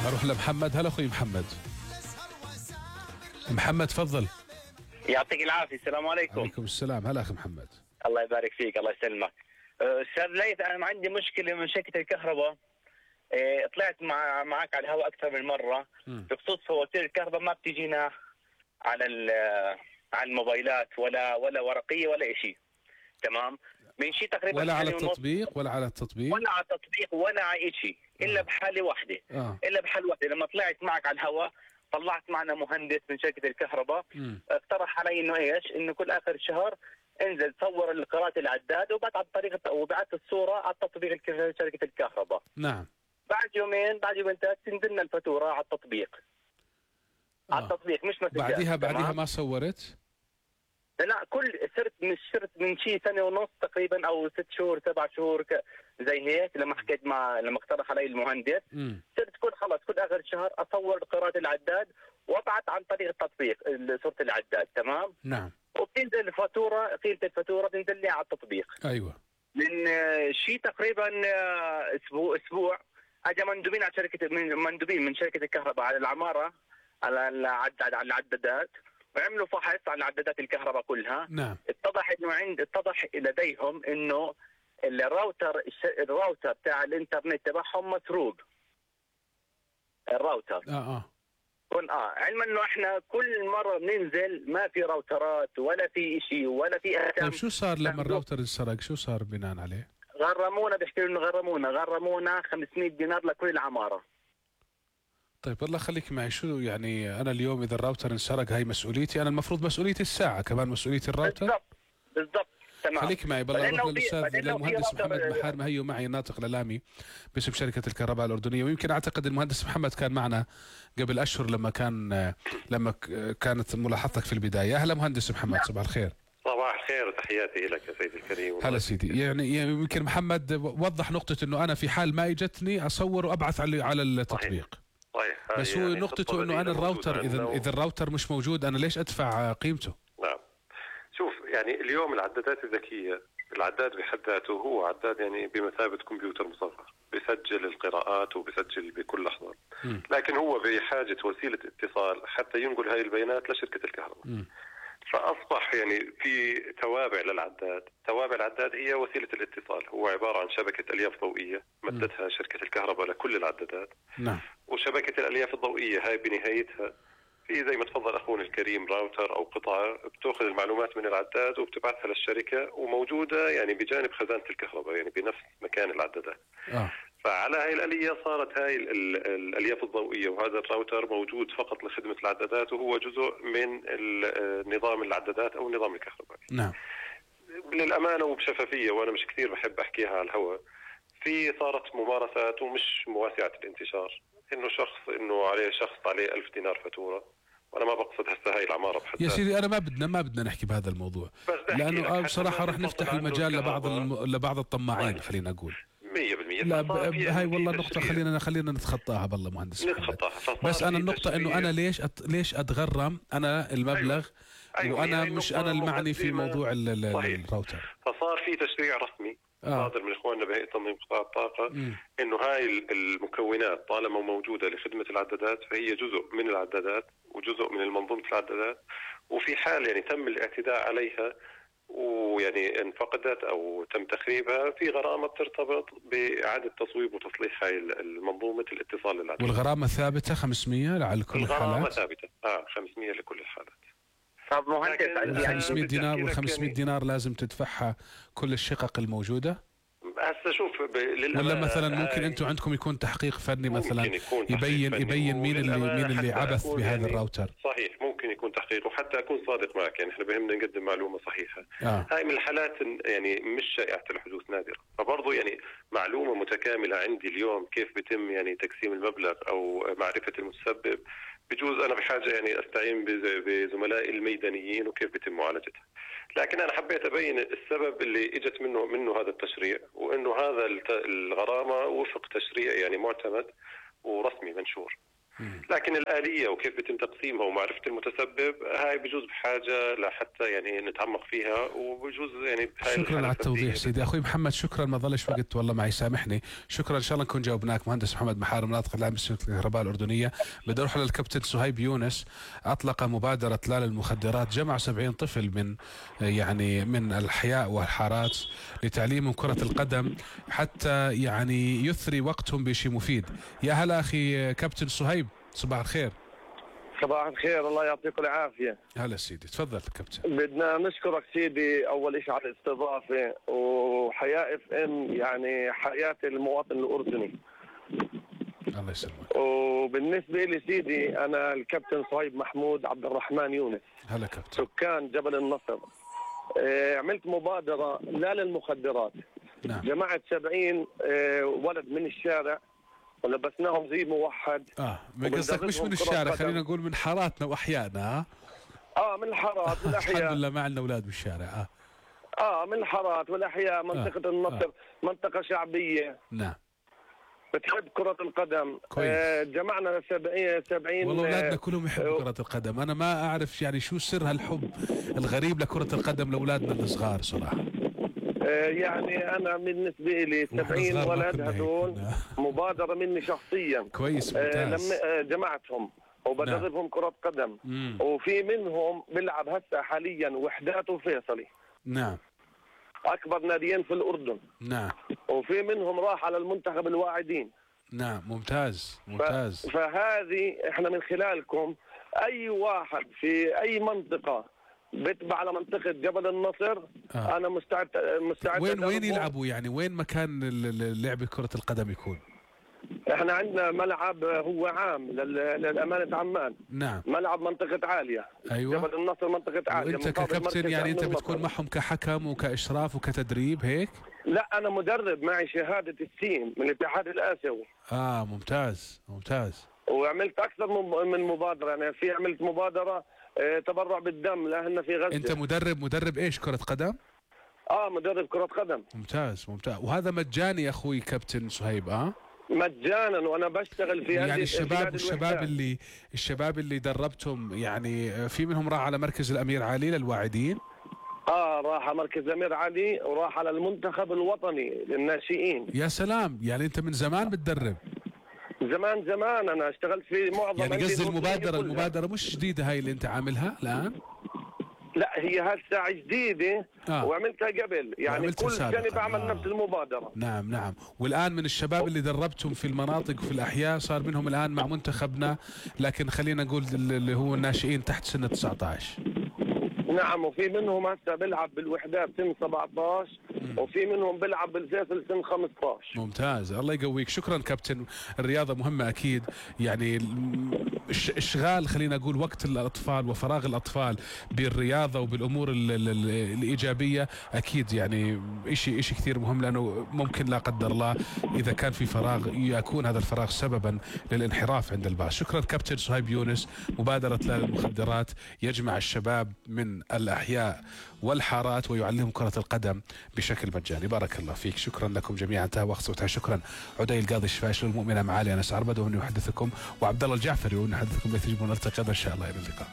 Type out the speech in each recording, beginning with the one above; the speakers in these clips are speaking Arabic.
اروح لمحمد. هلا اخوي محمد. محمد تفضل. يعطيك العافية. السلام عليكم. عليكم السلام. هلا اخي محمد. الله يبارك فيك، الله يسلمك. استاذ ليث، انا عندي مشكلة من شركة الكهرباء. طلعت معك على الهواء اكثر من مرة بخصوص فواتير الكهرباء ما بتجينا على الموبايلات ولا ورقية ولا شيء. تمام. من شيء تقريبا ولا على التطبيق ولا على التطبيق ولا على شيء الا بحالة واحدة. الا بحالة واحدة لما طلعت معك على الهواء طلعت معنا مهندس من شركة الكهرباء اقترح علي انه ايش؟ انه كل اخر شهر انزل صور القراءة العداد وبعت الصورة على تطبيق شركة الكهرباء. نعم. بعد يومين ثلاث تنزلنا الفاتورة على التطبيق. على التطبيق مش مسجات. بعدها ما صورت؟ لا، صرت من شيء سنة ونص تقريبا او 6 شهور 7 شهور زي هيك. لما حكيت لما اقترح علي المهندس صرت كل اخر شهر اصور قراءة العداد وابعت عن طريق التطبيق صورة العداد. تمام. نعم. وبتنزل الفاتورة، قيمة الفاتورة تنزل لي على التطبيق. ايوه. من شيء تقريبا اسبوع اجى مندوبين من شركة الكهرباء على العمارة على العدادات وعملوا فحص على عدادات الكهرباء كلها. نعم. اتضح لديهم انه الراوتر بتاع الانترنت تبعهم مسروق. الراوتر علما انه احنا كل مره بننزل ما في راوترات ولا في شيء ولا في طيب شو صار لما الراوتر انسرق؟ شو صار بناء عليه؟ بيحكي انه غرمونا 500 دينار لكل العماره. طيب والله خليك معي. شو يعني انا اليوم اذا الراوتر انسرق هاي مسؤوليتي انا؟ المفروض مسؤوليتي الساعه كمان مسؤوليتي الراوتر. بالضبط. تمام. خليك معي بالله. اروح للمهندس محمد محارم هيو معي الناطق الاعلامي باسم شركه الكهرباء الاردنيه، ويمكن اعتقد المهندس محمد كان معنا قبل اشهر لما كانت ملاحظتك في البدايه. اهلا مهندس محمد. صباح الخير. صباح الخير وتحياتي لك يا سيدي الكريم. هلا سيدي. يعني يمكن محمد وضح نقطه انه انا في حال ما اجتني اصور وابعث على التطبيق. صحيح. بس هو يعني نقطته انه انا الراوتر اذا الراوتر مش موجود انا ليش ادفع قيمته؟ نعم. شوف يعني اليوم العدادات الذكيه، العداد بحد ذاته هو عداد يعني بمثابه كمبيوتر مصغر، بيسجل القراءات وبيسجل بكل لحظه. لكن هو بحاجه وسيله اتصال حتى ينقل هاي البيانات لشركه الكهرباء. فاصبح يعني في توابع للعداد. توابع العداد هي وسيله الاتصال، هو عباره عن شبكه الياف ضوئيه مدتها شركه الكهرباء لكل العدادات. نعم. وشبكه الالياف الضوئيه هاي بنهايتها في زي ما تفضل اخونا الكريم راوتر او قطع بتاخذ المعلومات من العداد وبتبعثها للشركه وموجوده يعني بجانب خزانه الكهرباء يعني بنفس مكان العدادات. فعلى هاي الآلية صارت هاي الألياف الضوئية وهذا الراوتر موجود فقط لخدمة العدادات وهو جزء من نظام العدادات أو نظام الكهرباء. نعم. للأمانة وبشفافية وأنا مش كثير بحب أحكيها على الهواء، صارت ممارسات ومش واسعة الانتشار إنه عليه شخص عليه 1000 دينار فاتورة، وأنا ما بقصد هسه هاي العمارة بحد يا سيدي. أنا ما بدنا نحكي بهذا الموضوع لأنه بصراحة راح نفتح المجال لبعض الطماعين. خلينا نقول 100%. لا هاي والله النقطة خلينا نتخطاها بالله مهندس. بس أنا النقطة إنه أنا ليش أتغرم أنا المبلغ وأنا مش أنا المعني في موضوع الراوتر. فصار في تشريع رسمي صادر من إخواننا بهيئة تنظيم قطاع الطاقة إنه هاي المكونات طالما موجودة لخدمة العدادات فهي جزء من العدادات وجزء من منظومة العدادات، وفي حال يعني تم الاعتداء عليها ويعني انفقدت او تم تخريبها في غرامه ترتبط باعاده تصويب وتصليح هاي المنظومه الاتصال للعداد. والغرامه ثابته 500 على كل الحالات؟ الغرامه ثابته 500 لكل الحالات. طب مهندس 500 دينار و500 دينار لازم تدفعها كل الشقق الموجوده؟ هسه شوف ولا مثلا ممكن انتم عندكم يكون تحقيق فني مثلا يبين مين اللي عبث بهذا يعني الراوتر؟ صحيح ممكن يكون تحقيق، وحتى اكون صادق معك يعني احنا بهمنا نقدم معلومه صحيحه. هاي من الحالات يعني مش شائعه الحدوث، نادره. فبرضه يعني معلومه متكامله عندي اليوم كيف بيتم يعني تقسيم المبلغ او معرفه المتسبب بجوز انا بحاجه يعني استعين بزملائي الميدانيين وكيف بيتم معالجتها. لكن انا حبيت ابين السبب اللي اجت منه هذا التشريع، وانه هذا الغرامه وفق تشريع يعني معتمد ورسمي منشور. لكن الآلية وكيف بيتم تقسيمها ومعرفة المتسبب هاي بجوز بحاجة لحتى يعني نتعمق فيها، وبجوز يعني شكرا على التوضيح سيدي. أخوي محمد شكرا، ما ظلش وقت والله معي سامحني. شكرا، إن شاء الله نكون جاوبناك. مهندس محمد محار مناطق العام بشركة الكهرباء الأردنية. بدي أروح للكابتن صهيب يونس. أطلق مبادرة لا للمخدرات، جمع 70 طفل من الأحياء والحارات لتعليمهم كرة القدم حتى يعني يثري وقتهم بشيء مفيد. يا هلا أخي كابتن صهيب، صباح الخير. صباح الخير، الله يعطيكم العافية. هلا سيدي، تفضل كابتن. بدنا نشكرك سيدي أول شيء على الاستضافة، وحياة اف ام يعني حياة المواطن الأردني. الله يسلمك. وبالنسبة لي سيدي أنا الكابتن صهيب محمود عبد الرحمن يونس. هلا كابتن. سكان جبل النصر. عملت مبادرة لا للمخدرات. نعم. جمعت 70 ولد من الشارع ولبسناهم زي موحد. من قصدك مش من الشارع، خلينا نقول من حاراتنا واحيائنا. من الحارات والاحياء. الحمد لله ما عندنا اولاد بالشارع. من الحارات والاحياء. منطقة النصر منطقة شعبية. نعم. بتحب كرة القدم. جمعنا 70 والله اولادنا كلهم يحبوا كرة القدم. انا ما اعرف يعني شو سر هالحب الغريب لكرة القدم لاولادنا الصغار صراحة. يعني أنا بالنسبة لي 70 ولد هذول مبادرة مني شخصيا. كويس، ممتاز. لما جمعتهم وبدربهم كرة قدم. وفي منهم بيلعب هسه حاليا وحدات وفيصلي. نعم. أكبر ناديين في الأردن. نعم. وفي منهم راح على المنتخب الواعدين. نعم، ممتاز ممتاز. فهذه احنا من خلالكم أي واحد في أي منطقة بتبع على منطقة جبل النصر أنا مستعد. وين يلعبوا يعني؟ وين مكان لعب كرة القدم يكون؟ احنا عندنا ملعب هو عام للأمانة عمان. نعم. ملعب منطقة عالية. أيوة. جبل النصر منطقة عالية. وانت ككابتن يعني انت بتكون معهم كحكم وكإشراف وكتدريب هيك؟ لا أنا مدرب، معي شهادة السين من الاتحاد الآسيوي. ممتاز ممتاز. وعملت أكثر من مبادرة، يعني في عملت مبادرة تبرع بالدم لأهلنا في غزة. أنت مدرب إيش كرة قدم؟ مدرب كرة قدم. ممتاز ممتاز. وهذا مجاني أخوي كابتن صهيب؟ مجانا، وأنا بشتغل في يعني الشباب اللي دربتهم يعني في منهم راح على مركز الأمير علي للواعدين؟ راح على مركز الأمير علي وراح على المنتخب الوطني للناشئين. يا سلام، يعني أنت من زمان بتدرب؟ زمان أنا اشتغلت في معظم. يعني قصدي المبادرة مش جديدة هاي اللي أنت عاملها الآن؟ لا هي هالساعة جديدة. وعملتها قبل، يعني كل سنة بعمل نفس المبادرة. نعم. والآن من الشباب اللي دربتهم في المناطق وفي الأحياء صار منهم الآن مع منتخبنا، لكن خلينا نقول اللي هو الناشئين تحت سن 19. نعم. وفي منهم هسه بيلعب بالوحدات سن 17 وفي منهم بيلعب بالفيصل سن 15. ممتاز، الله يقويك. شكرا كابتن. الرياضة مهمة أكيد، يعني اشغال خلينا نقول وقت الأطفال وفراغ الأطفال بالرياضة وبالأمور الإيجابية أكيد يعني إشي كثير مهم، لأنه ممكن لا قدر الله إذا كان في فراغ يكون هذا الفراغ سببا للانحراف عند البعض. شكرا كابتن صهيب يونس. مبادرة لا للمخدرات يجمع الشباب من الأحياء والحارات ويعلمهم كرة القدم بشكل مجاني. بارك الله فيك. شكرا لكم جميعا. انتهى وقت. شكرا عدي القاضي الشفاء المؤمنة معالي أنس عربد ومن يحدثكم، وعبد الله الجعفري ومن يحدثكم. بتجيبون نلتقي إن شاء الله. إلى اللقاء.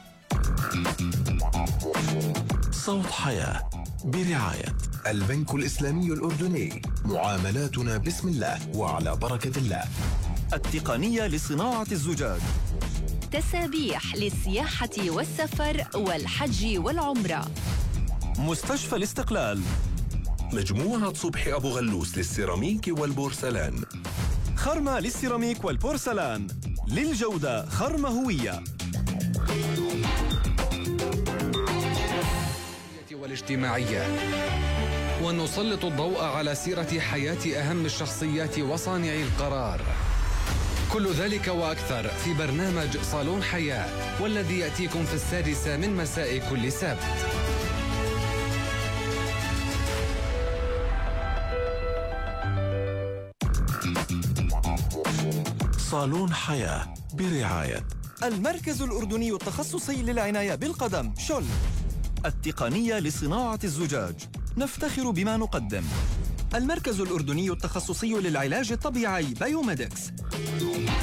صوت حياة برعاية البنك الإسلامي الأردني. معاملاتنا بسم الله وعلى بركة الله. التقنية لصناعة الزجاج. تسابيح للسياحة والسفر والحج والعمرة. مستشفى الاستقلال. مجموعة صبحي أبو غلوس للسيراميك والبورسلان. خرمة للسيراميك والبورسلان، للجودة خرمة هوية. والاجتماعية، ونسلط الضوء على سيرة حياة أهم الشخصيات وصانعي القرار. كل ذلك وأكثر في برنامج صالون حياة، والذي يأتيكم في 6:00 من مساء كل سبت. صالون حياة برعاية المركز الأردني التخصصي للعناية بالقدم شل. التقنية لصناعة الزجاج، نفتخر بما نقدم. المركز الأردني التخصصي للعلاج الطبيعي بايوميدكس.